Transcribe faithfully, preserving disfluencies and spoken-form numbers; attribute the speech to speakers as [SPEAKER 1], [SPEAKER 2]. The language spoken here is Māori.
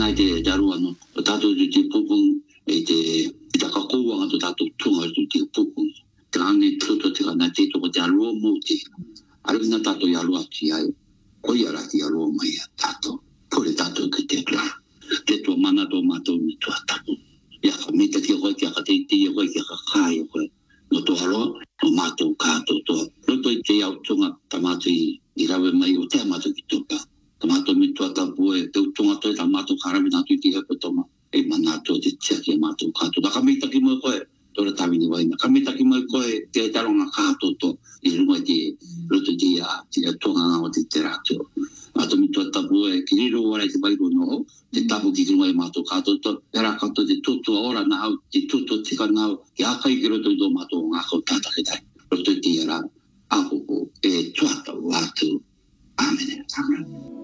[SPEAKER 1] ないでだろうあのタトゥーでポポンえでだかこうはとタトゥーとがるとポポンだねととてがなてとこだろうもてあれなタトゥーやるわけやこやらてやろうもやタトゥーこれタトゥーてとでとまなどまとみとタトゥーやかめたけこやかていてよこやかかいこのとあろまとかととろといてやうとがたまついいらべまいおてまときとかTomato mito atabu e teu tonga toi tomato karami na tu tia ko toma e manato de tia ke mato kato da kamita ki mo ko e tora tavi ni wai na kamita ki mo ko e te talo na kato to i rumo di roto dia tia tonga na o te terato mato mito atabu e kiriro wala te bai no te tabu ki rumo e mato kato to era kato de tutu ora na au te tutu tika na ki akai ki roto do mato nga ko tata ke dai roto dia ra aho e tuata watu amen amen